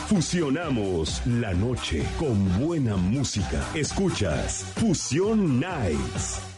Fusionamos la noche con buena música. Escuchas Fusión Nights.